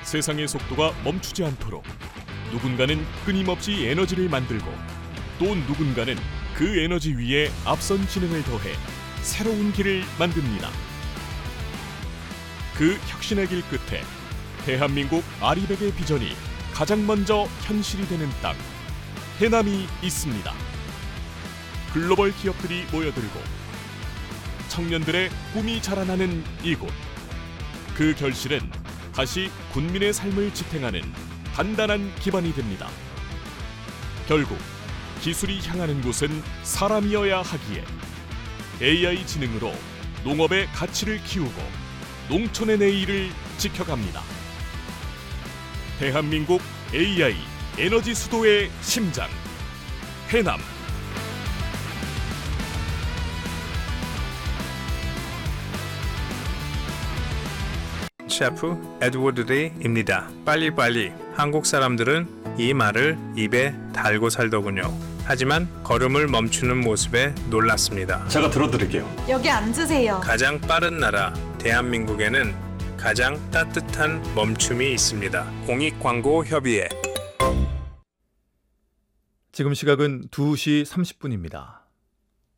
세상의 속도가 멈추지 않도록 누군가는 끊임없이 에너지를 만들고 또 누군가는 그 에너지 위에 앞선 지능을 더해 새로운 길을 만듭니다. 그 혁신의 길 끝에 대한민국 아리백의 비전이 가장 먼저 현실이 되는 땅, 해남이 있습니다. 글로벌 기업들이 모여들고 청년들의 꿈이 자라나는 이곳. 그 결실은 다시 군민의 삶을 지탱하는 단단한 기반이 됩니다. 결국 기술이 향하는 곳은 사람이어야 하기에 AI 지능으로 농업의 가치를 키우고 농촌의 내일을 지켜갑니다. 대한민국 AI 에너지 수도의 심장, 해남. 셰프 에드워드 데이입니다. 빨리빨리. 한국 사람들은 이 말을 입에 달고 살더군요. 하지만 걸음을 멈추는 모습에 놀랐습니다. 제가 들어드릴게요. 여기 앉으세요. 가장 빠른 나라 대한민국에는 가장 따뜻한 멈춤이 있습니다. 공익광고협의회. 지금 시각은 2시 30분입니다.